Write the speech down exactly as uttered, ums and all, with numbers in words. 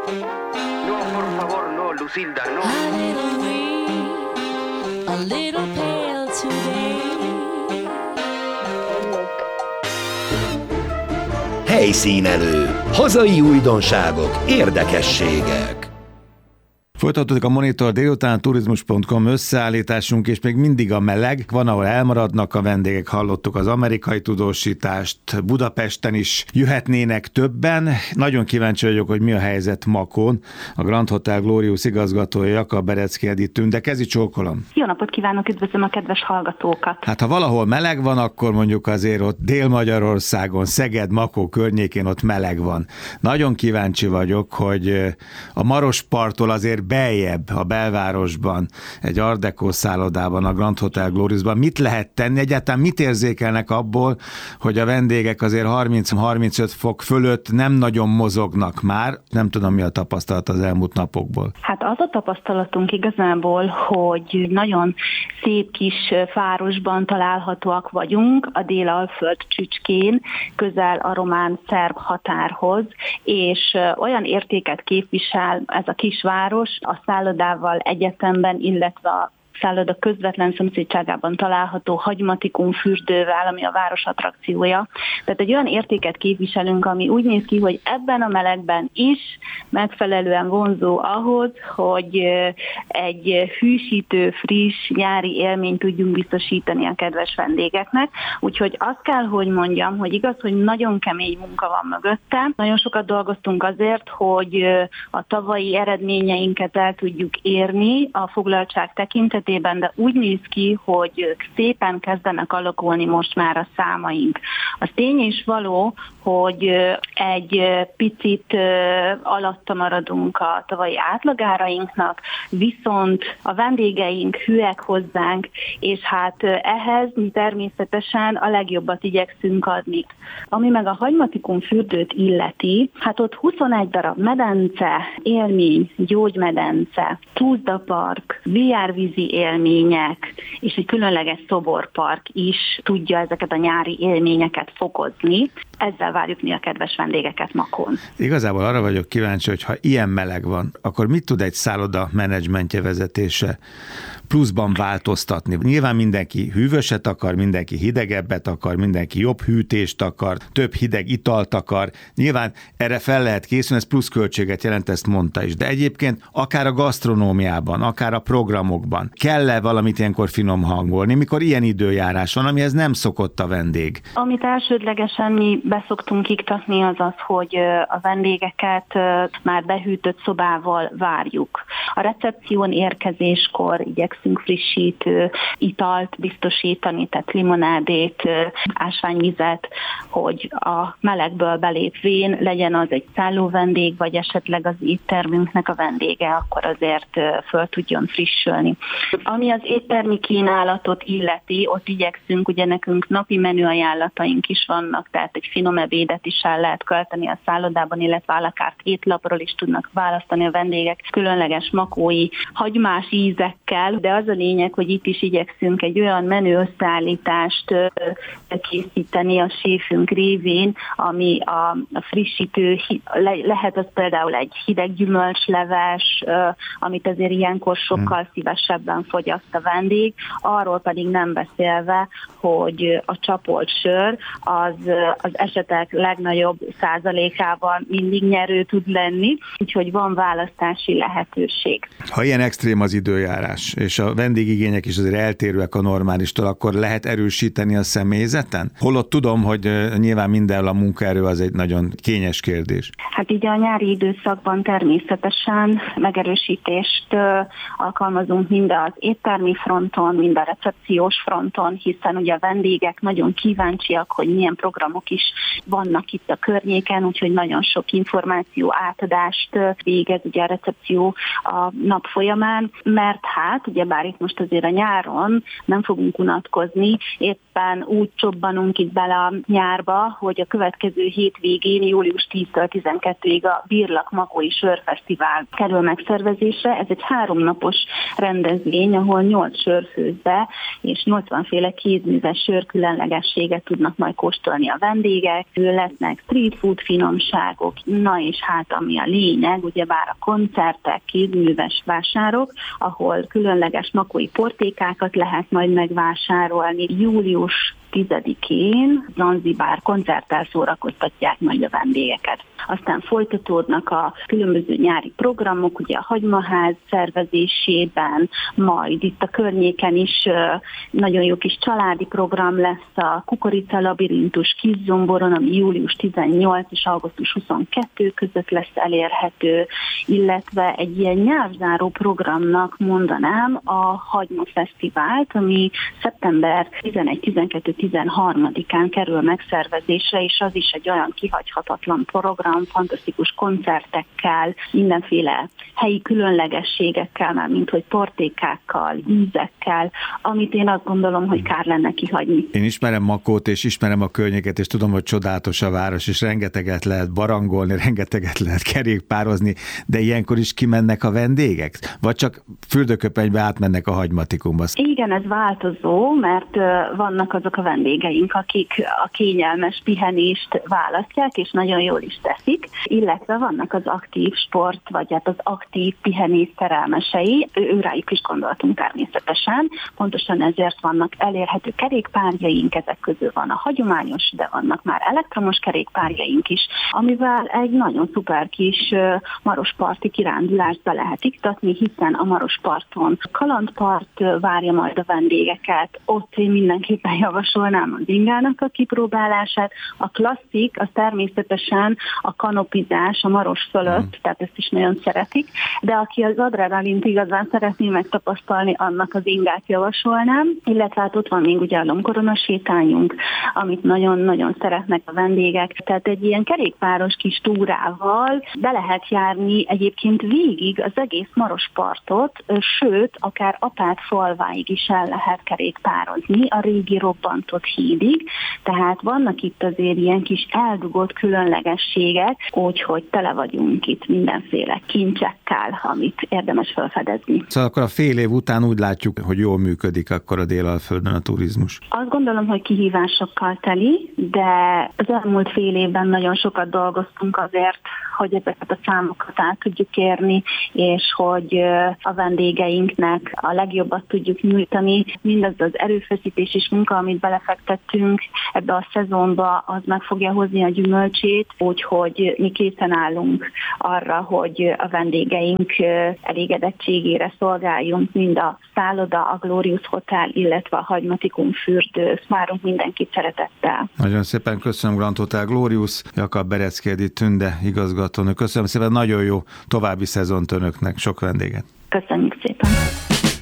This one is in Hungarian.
No, por favor, no, Lucinda, no. A little weak, a little pale today. Helyszínelő. Hazai újdonságok, érdekességek. Folytatódik a Monitor délután, turizmus pont com összeállításunk, és még mindig a meleg. Van, ahol elmaradnak a vendégek, hallottuk az amerikai tudósítást, Budapesten is jöhetnének többen. Nagyon kíváncsi vagyok, hogy mi a helyzet Makón. A Grand Hotel Glorious igazgatója Jakab Berecki Edittünk, de kezi csókolom. Jó napot kívánok, üdvözlöm a kedves hallgatókat! Hát ha valahol meleg van, akkor mondjuk azért ott Dél-Magyarországon, Szeged, Makó környékén ott meleg van. Nagyon kíváncsi vagyok, hogy a Marosparttól azért beljebb a belvárosban, egy Art Deco szállodában, a Grand Hotel Gloriousban mit lehet tenni? Egyáltalán mit érzékelnek abból, hogy a vendégek azért harminc-harmincöt fok fölött nem nagyon mozognak már? Nem tudom, mi a tapasztalat az elmúlt napokból. Hát az a tapasztalatunk igazából, hogy nagyon szép kis városban találhatóak vagyunk, a Délalföld csücskén, közel a román-szerb határhoz, és olyan értéket képvisel ez a kisváros, a szállodával egyetemben, illetve a szálloda közvetlen szomszédságában található Hagymatikum fürdővel, ami a város attrakciója. Tehát egy olyan értéket képviselünk, ami úgy néz ki, hogy ebben a melegben is megfelelően vonzó ahhoz, hogy egy hűsítő, friss nyári élményt tudjunk biztosítani a kedves vendégeknek. Úgyhogy azt kell, hogy mondjam, hogy igaz, hogy nagyon kemény munka van mögötte. Nagyon sokat dolgoztunk azért, hogy a tavalyi eredményeinket el tudjuk érni a foglaltság tekintetében, de úgy néz ki, hogy szépen kezdenek alakulni most már a számaink. Az tény is való, hogy egy picit alatta maradunk a tavalyi átlagárainknak, viszont a vendégeink hűek hozzánk, és hát ehhez mi természetesen a legjobbat igyekszünk adni. Ami meg a Hagymatikum fürdőt illeti, hát ott huszonegy darab medence, élmény, gyógymedence, túzdapark, vihárvízi élmények, és egy különleges szoborpark is tudja ezeket a nyári élményeket fokozni. Ezzel várjuk mi a kedves vendégeket Makón. Igazából arra vagyok kíváncsi, hogy ha ilyen meleg van, akkor mit tud egy szálloda menedzsmentje, vezetése pluszban változtatni? Nyilván mindenki hűvöset akar, mindenki hidegebbet akar, mindenki jobb hűtést akar, több hideg italt akar. Nyilván erre fel lehet készülni, ez pluszköltséget jelent, ezt mondta is. De egyébként akár a gasztronómiában, akár a programokban kell-e valamit ilyenkor finom hangolni, mikor ilyen időjárás van, amihez nem szokott a vendég? Amit elsődlegesen mi beszoktunk iktatni, az az, hogy a vendégeket már behűtött szobával várjuk. A recepción érkezéskor igyekszünk frissítő italt biztosítani, tehát limonádét, ásványvizet, hogy a melegből belépvén legyen az egy szálló vendég, vagy esetleg az éttermünknek a vendége, akkor azért föl tudjon frissülni. Ami az éttermi kínálatot illeti, ott igyekszünk, ugye nekünk napi menüajánlataink is vannak, tehát egy finom ebédet is el lehet költeni a szállodában, illetve à la carte étlapról is tudnak választani a vendégek különleges makói hagymás ízekkel, de az a lényeg, hogy itt is igyekszünk egy olyan menü összeállítást készíteni a séfünk révén, ami a, a frissítő, le, lehet az például egy hideg gyümölcsleves, amit azért ilyenkor sokkal szívesebben fogyaszt a vendég, arról pedig nem beszélve, hogy a csapolt sör az, az esetek legnagyobb százalékában mindig nyerő tud lenni, úgyhogy van választási lehetőség. Ha ilyen extrém az időjárás, és a vendégigények is azért eltérőek a normálistól, akkor lehet erősíteni a személyzeten? Holott tudom, hogy nyilván mindenhol a munkaerő az egy nagyon kényes kérdés. Hát így a nyári időszakban természetesen megerősítést alkalmazunk mind az éttermi fronton, mind a recepciós fronton, hiszen ugye a vendégek nagyon kíváncsiak, hogy milyen programok is vannak itt a környéken, úgyhogy nagyon sok információ átadást végez ugye a recepció a nap folyamán, mert hát ugye ugyebár itt most azért a nyáron nem fogunk unatkozni, éppen úgy csobbanunk itt bele a nyárba, hogy a következő hétvégén, július tíztől tizenkettőig a Birlak Makói Sörfesztivál kerül megszervezésre. Ez egy háromnapos rendezvény, ahol nyolc sörfőzde és nyolcvanféle kézműves sör különlegességet tudnak majd kóstolni a vendégek. Lesznek street food finomságok, na és hát ami a lényeg, ugyebár a koncertek, kézműves vásárok, ahol különleges makói portékákat lehet majd megvásárolni. Július tizedikén Zanzibár koncerttel szórakoztatják majd a vendégeket. Aztán folytatódnak a különböző nyári programok, ugye a Hagymaház szervezésében, majd itt a környéken is nagyon jó kis családi program lesz a Kukorica Labirintus Kiszomboron, ami július tizennyolc és augusztus huszonkettő között lesz elérhető, illetve egy ilyen nyárzáró programnak mondanám a Hagyma Fesztivált, ami szeptember tizenegy, tizenkettő, tizenharmadikán kerül megszervezésre, és az is egy olyan kihagyhatatlan program, fantasztikus koncertekkel, mindenféle helyi különlegességekkel, már mint hogy portékákkal, ízekkel, amit én azt gondolom, hogy kár lenne kihagyni. Én ismerem Makót, és ismerem a környéket, és tudom, hogy csodálatos a város, és rengeteget lehet barangolni, rengeteget lehet kerékpározni, de ilyenkor is kimennek a vendégek? Vagy csak fürdőköpenybe átmennek a Hagymatikumba? Igen, ez változó, mert vannak azok a vendégeink, akik a kényelmes pihenést választják, és nagyon jól is teszik, illetve vannak az aktív sport, vagy hát az aktív pihenés szerelmesei, őrájuk is gondoltunk természetesen, pontosan ezért vannak elérhető kerékpárjaink, ezek közül van a hagyományos, de vannak már elektromos kerékpárjaink is, amivel egy nagyon szuper kis marosparti kirándulást be lehet iktatni, hiszen a Marosparton kalandpart várja majd a vendégeket, ott én mindenképpen javasolnám az ingának a kipróbálását. A klasszik, az természetesen a kanopizás a Maros fölött, mm. tehát ezt is nagyon szeretik, de aki az adrenalint igazán szeretné megtapasztalni, annak az ingát javasolnám, illetve hát ott van még ugye a lombkorona sétányunk, amit nagyon-nagyon szeretnek a vendégek, tehát egy ilyen kerékpáros kis túrával be lehet járni egyébként végig az egész Marospartot, sőt, akár Apát falváig is el lehet kerékpározni, a régi robbantott hídig, tehát vannak itt azért ilyen kis eldugott különlegességek, úgyhogy tele vagyunk itt mindenféle kincsekkel, amit érdemes felfedezni. Szóval akkor a fél év után úgy látjuk, hogy jól működik akkor a Délalföldön a turizmus. Azt gondolom, hogy kihívásokkal teli, de az elmúlt fél évben nagyon sokat dolgoztunk azért, hogy ezeket a számokat át tudjuk érni, és hogy a vendégeinknek a legjobbat tudjuk nyújtani. Mindaz az erőfeszítés és munka, amit belefektettünk ebbe a szezonba, az meg fogja hozni a gyümölcsét, úgyhogy mi készen állunk arra, hogy a vendégeink elégedettségére szolgáljunk, mind a szálloda, a Glorious Hotel, illetve a Hagymatikum fürdő. Várunk mindenkit szeretettel. Nagyon szépen köszönöm, Grand Hotel Glorious, Jakab Berecki Edith Tünde igazgatónő. Köszönöm szépen, nagyon jó további szezont önöknek, sok vendéget. Köszönjük szépen.